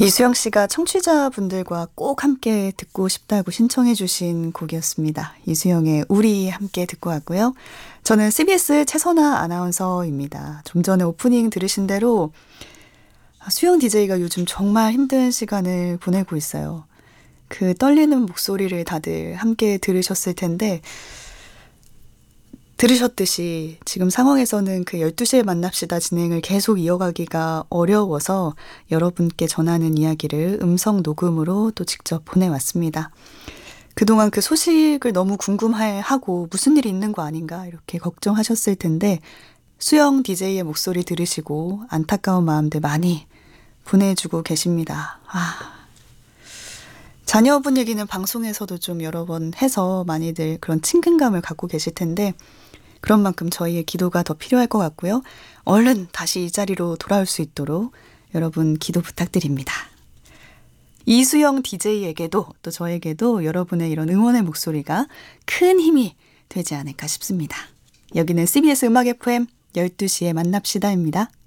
이수영 씨가 청취자분들과 꼭 함께 듣고 싶다고 신청해 주신 곡이었습니다. 이수영의 우리 함께 듣고 왔고요. 저는 CBS 최선아 아나운서입니다. 좀 전에 오프닝 들으신 대로 수영 DJ가 요즘 정말 힘든 시간을 보내고 있어요. 그 떨리는 목소리를 다들 함께 들으셨을 텐데 들으셨듯이 지금 상황에서는 그 12시에 만납시다 진행을 계속 이어가기가 어려워서 여러분께 전하는 이야기를 음성 녹음으로 또 직접 보내왔습니다. 그동안 그 소식을 너무 궁금해하고 무슨 일이 있는 거 아닌가 이렇게 걱정하셨을 텐데 수영 DJ의 목소리 들으시고 안타까운 마음들 많이 보내주고 계십니다. 자녀분 얘기는 방송에서도 좀 여러 번 해서 많이들 그런 친근감을 갖고 계실 텐데 그런 만큼 저희의 기도가 더 필요할 것 같고요. 얼른 다시 이 자리로 돌아올 수 있도록 여러분 기도 부탁드립니다. 이수영 DJ에게도 또 저에게도 여러분의 이런 응원의 목소리가 큰 힘이 되지 않을까 싶습니다. 여기는 CBS 음악 FM 12시에 만납시다입니다.